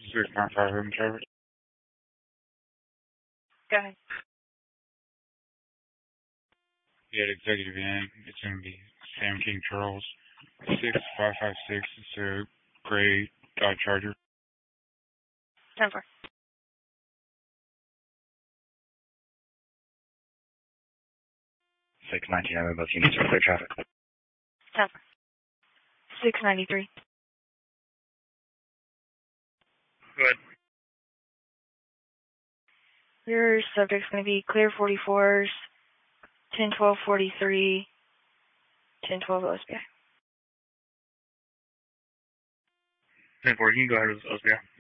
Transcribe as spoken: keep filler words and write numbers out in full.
six nine five urban traffic. Go ahead. Yeah, executive in. It's going to be Sam King Charles. six five five six. It's a gray Dodge Charger. ten four. six nineteen, I'm in both units for clear traffic. ten four. six ninety-three. Go ahead. Your subject's going to be clear forty-fours, ten twelve forty-three, ten twelve O S B I. ten four, you can go ahead with O S B I.